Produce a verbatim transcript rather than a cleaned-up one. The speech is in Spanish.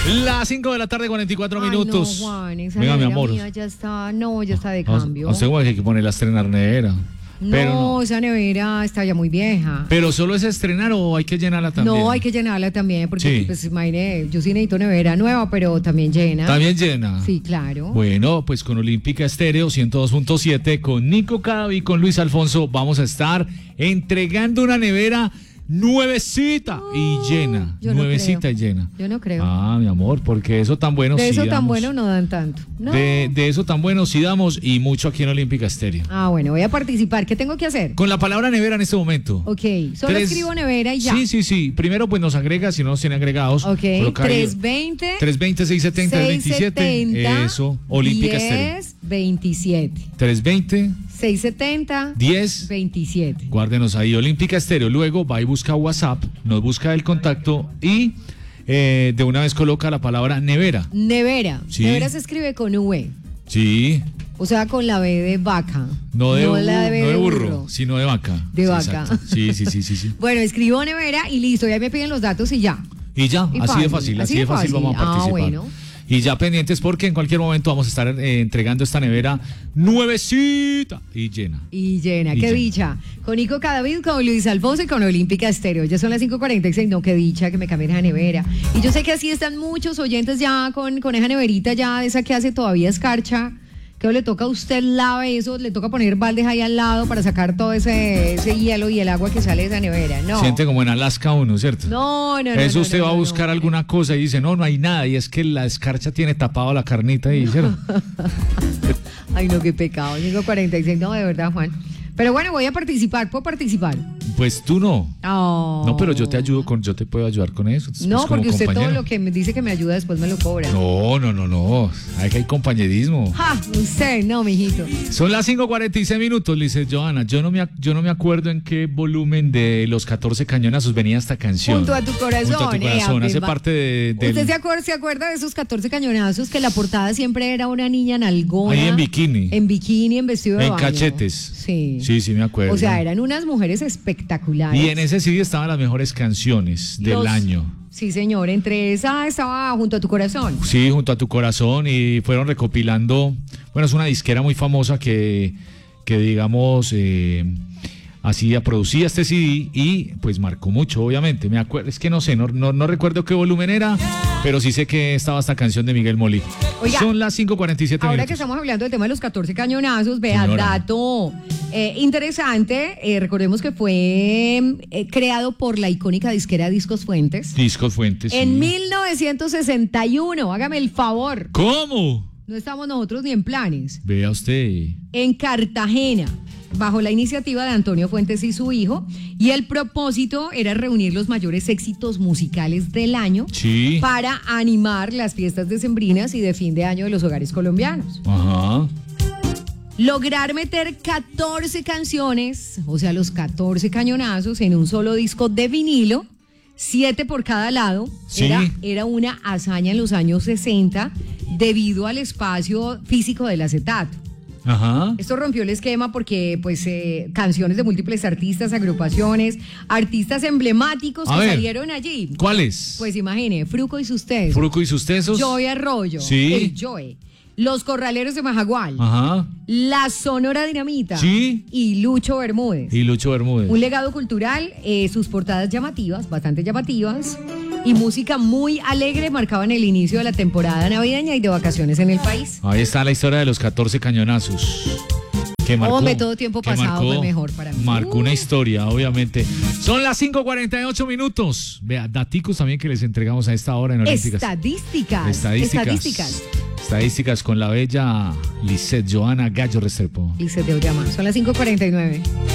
Las cinco de la tarde, cuarenta y cuatro Ay, minutos. No, Juan, esa Venga, mi nevera amor. mía ya está, no, ya está de A- cambio. A usted igual que hay que ponerla a estrenar nevera. No, Pero no. esa nevera está ya muy vieja. ¿Pero solo es estrenar o hay que llenarla también? No, hay que llenarla también, porque Sí. pues imagine, yo sí necesito nevera nueva, pero también llena. ¿También llena? Sí, claro. Bueno, pues con Olímpica Estéreo ciento dos punto siete, con Nico Cadavid y con Luis Alfonso, vamos a estar entregando una nevera nuevecita y llena. yo no Nuevecita creo. y llena. Yo no creo. Ah, mi amor, porque eso tan bueno de sí eso tan damos. bueno no dan tanto. No. De, de eso tan bueno sí damos y mucho aquí en Olímpica Estéreo. Ah, bueno, voy a participar. ¿Qué tengo que hacer? Con la palabra nevera en este momento. Ok, solo Tres- escribo nevera y ya. Sí, sí, sí. Primero pues nos agrega, si no nos tiene agregados. Ok, coloca ahí trescientos veinte, trescientos veinte, seiscientos setenta, veintisiete. setenta, Eso, Olímpica Estéreo. diez, veintisiete. trescientos veinte, seiscientos setenta, diez. veintisiete. Guárdenos ahí, Olímpica Estéreo. Luego va y busca WhatsApp, nos busca el contacto y eh, de una vez coloca la palabra nevera. Nevera. Sí. Nevera se escribe con V. Sí, O sea, con la B de vaca. no de, bu- la B no de de burro, sino de vaca. De Sí, vaca. exacto. Sí, sí, sí, sí, sí. Bueno, escribo nevera y listo. Ya me piden los datos y ya. Y ya, Y así de fácil, fácil, así así de de fácil fácil. vamos a Ah, participar. bueno. Y ya pendientes porque en cualquier momento vamos a estar eh, entregando esta nevera nuevecita y llena. Y llena, Y qué llena. dicha. Con Nico Cadavid, con Luis Alfonso y con Olímpica Estéreo. Ya son las cinco cuarenta y seis, no, qué dicha que me cambien esa nevera. Y yo sé que así están muchos oyentes ya con, con esa neverita ya, esa que hace todavía escarcha. Que le toca a usted lave eso, le toca poner baldes ahí al lado para sacar todo ese, ese hielo y el agua que sale de esa nevera. No. Siente como en Alaska uno, ¿cierto? No, no, no. Eso no, usted no, va a no, buscar no. alguna cosa y dice, no, no hay nada. Y es que la escarcha tiene tapado la carnita y ¿cierto? Ay, no, qué pecado. cinco cuarenta y seis, no, de verdad, Juan. Pero bueno, voy a participar, ¿puedo participar? Pues tú no. Oh. No, pero yo te ayudo con, yo te puedo ayudar con eso. pues, No, como porque usted todo compañero. lo que me dice que me ayuda después me lo cobra. No, no, no, no. Hay que hay compañerismo. Ja, usted, no, mijito. Son las cinco cuarenta y seis minutos, dice Johanna. Yo no, me, ac- yo no me acuerdo en qué volumen de los catorce cañonazos venía esta canción. Junto a tu corazón. Junto a tu corazón. eh, Hace Abel, parte de, del... ¿Usted se acuerda, se acuerda de esos catorce cañonazos que la portada siempre era una niña nalgona? Ahí en bikini. En bikini, en vestido de En baño. cachetes. Sí. Sí, sí, me acuerdo. O sea, eran unas mujeres espectaculares. Y en ese C D estaban las mejores canciones del Los- año. Sí, señor. Entre esa estaba Junto a tu corazón. Sí, junto a tu corazón y fueron recopilando, bueno, es una disquera muy famosa que, que digamos, eh, hacía, producía este C D y pues marcó mucho, obviamente. Me acuerdo, es que no sé, no, no, no recuerdo qué volumen era, pero sí sé que estaba esta canción de Miguel Molí. Oiga, Son las cinco cuarenta y siete Ahora minutos. que estamos hablando del tema de los catorce cañonazos, vea, Señora. dato eh, interesante. eh, recordemos que fue eh, creado por la icónica disquera Discos Fuentes. Discos Fuentes. sí. En mil novecientos sesenta y uno, hágame el favor. ¿Cómo? No estamos nosotros ni en planes. Vea usted. En Cartagena, bajo la iniciativa de Antonio Fuentes y su hijo, y el propósito era reunir los mayores éxitos musicales del año Sí. para animar las fiestas decembrinas y de fin de año de los hogares colombianos. Ajá. Lograr meter catorce canciones, o sea, los catorce cañonazos en un solo disco de vinilo, siete por cada lado, Sí. era, era una hazaña en los años sesenta debido al espacio físico del acetato. Ajá. Esto rompió el esquema porque pues eh, canciones de múltiples artistas, agrupaciones, artistas emblemáticos A que ver. salieron allí. ¿Cuáles? Pues imagine, Fruco y sus tesos, Fruco y sus tesos. Joey Arroyo, Sí. el Joey, Los Corraleros de Majagual, Ajá. La Sonora Dinamita Sí. y Lucho Bermúdez. Y Lucho Bermúdez. Un legado cultural, eh, sus portadas llamativas, bastante llamativas, y música muy alegre marcaban el inicio de la temporada navideña y de vacaciones en el país. Ahí está la historia de los catorce cañonazos. Que marcó, Hombre, todo tiempo que pasado marcó- fue mejor para mí. Marcó Uh. una historia, obviamente. Son las cinco cuarenta y ocho minutos. Vea, daticos también que les entregamos a esta hora en Olímpicas. Estadísticas. Estadísticas. Estadísticas. Estadísticas con la bella Lisette Johanna Gallo Restrepo. Y se te llama. Son las cinco cuarenta y nueve.